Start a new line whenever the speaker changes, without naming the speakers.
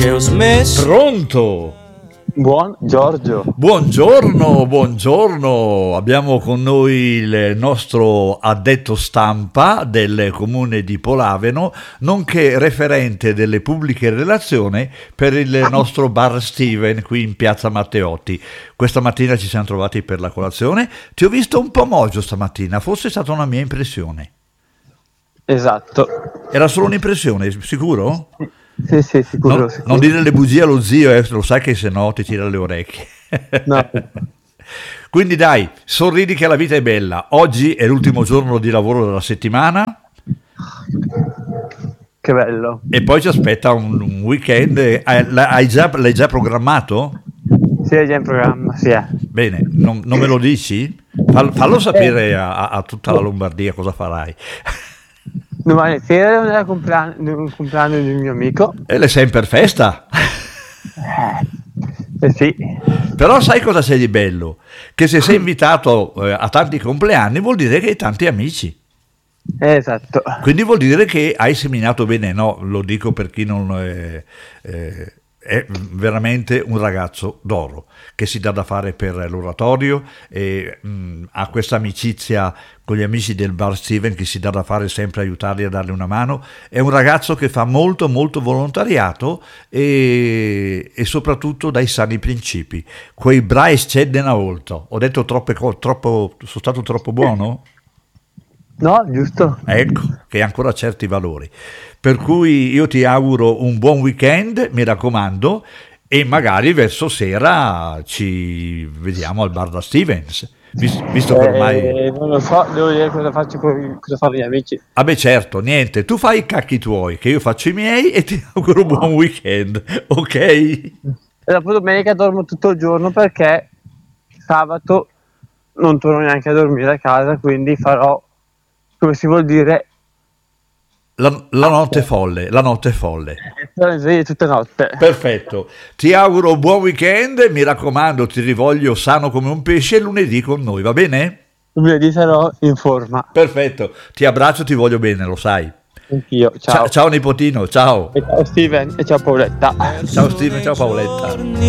che ho smesso.
Pronto?
Buon Giorgio.
Buongiorno. Abbiamo con noi il nostro addetto stampa del comune di Polaveno, nonché referente delle pubbliche relazioni per il nostro bar Steven qui in piazza Matteotti. Questa mattina ci siamo trovati per la colazione. Ti ho visto un po' mogio stamattina, forse è stata una mia impressione.
Esatto.
Era solo un'impressione, sicuro?
Sì, sicuro.
Non dire le bugie allo zio, lo sai che se no ti tira le orecchie.
No.
Quindi dai, sorridi che la vita è bella. Oggi è l'ultimo giorno di lavoro della settimana.
Che bello.
E poi ci aspetta un weekend. L'hai già programmato?
Sì, è già in programma, sì.
Bene, non me lo dici? Fallo sapere a tutta la Lombardia cosa farai.
Domani sera è un compleanno di un mio amico.
E le sei per festa?
Sì.
Però sai cosa c'è di bello? Che se sei invitato a tanti compleanni vuol dire che hai tanti amici.
Esatto.
Quindi vuol dire che hai seminato bene. No, lo dico per chi non è veramente un ragazzo d'oro che si dà da fare per l'oratorio e ha questa amicizia con gli amici del bar Steven che si dà da fare sempre, aiutarli a dargli una mano. È un ragazzo che fa molto volontariato e soprattutto dai sani principi, quei Bryce Cedden Olto. Ho detto sono stato troppo buono?
No, giusto.
Ecco, che ha ancora certi valori. Per cui io ti auguro un buon weekend, mi raccomando, e magari verso sera ci vediamo al bar da Stevens, visto che ormai...
Non lo so, devo dire cosa fanno gli amici.
Vabbè, certo, niente, tu fai i cacchi tuoi, che io faccio i miei e ti auguro buon weekend, ok?
E dopo domenica dormo tutto il giorno perché sabato non torno neanche a dormire a casa, quindi farò, come si vuol dire,
la notte folle.
Tutta notte.
Perfetto, ti auguro buon weekend, mi raccomando, ti rivoglio sano come un pesce lunedì con noi, va bene?
Lunedì sarò in forma.
Perfetto, ti abbraccio, ti voglio bene, lo sai.
Anch'io, ciao.
Ciao nipotino, ciao.
E ciao Steven e ciao Paoletta.
Ciao Steven, ciao Paoletta.